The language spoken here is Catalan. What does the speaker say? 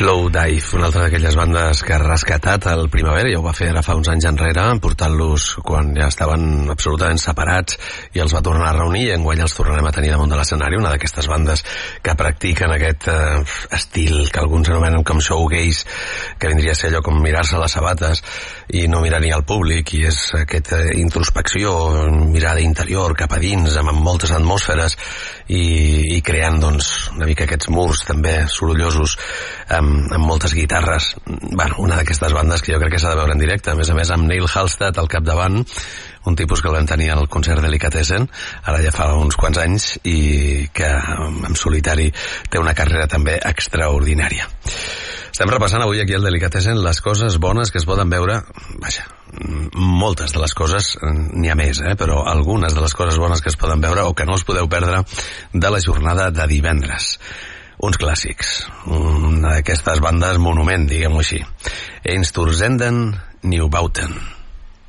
Slowdive, una altra d'aquelles bandes que ha rescatat el Primavera, ja ho va fer ara fa uns anys enrere, portant-los quan ja estaven absolutament separats, i els va tornar a reunir, i enguany els tornarem a tenir damunt de l'escenari, una d'aquestes bandes que practiquen aquest estil que alguns anomenen com showgaze, que vindria a ser allò com mirar-se les sabates i no mirar ni al públic, i és aquesta introspecció, mirada interior cap a dins, amb moltes atmosferes, i creant doncs una mica aquests murs també sorollosos amb moltes guitarres. Bueno, una d'aquestes bandes que jo crec que s'ha de veure en directe, a més amb Neil Halstead al capdavant, un tipus que el vam tenir al concert Delicatessen ara ja fa uns quants anys, i que en solitari té una carrera també extraordinària. Estem repassant avui aquí al Delicatessen les coses bones que es poden veure, vaja, moltes de les coses, n'hi ha més, però algunes de les coses bones que es poden veure o que no us podeu perdre de la jornada de divendres. Uns clàssics, una d'aquestes bandes monument, diguem-ho així. Einstürzenden Neubauten.